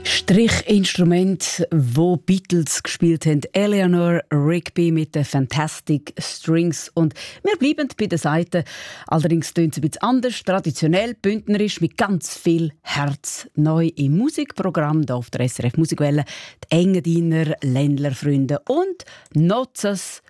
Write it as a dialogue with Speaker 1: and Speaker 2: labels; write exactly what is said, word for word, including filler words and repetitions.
Speaker 1: Strichinstrument, wo Beatles gespielt haben. Eleanor Rigby mit den Fantastic Strings. Und wir bleiben bei der Seite. Allerdings tönt es ein bisschen anders, traditionell, bündnerisch, mit ganz viel Herz. Neu im Musikprogramm hier auf der S R F Musikwelle. Die Engadiner, Ländlerfreunde und Notzes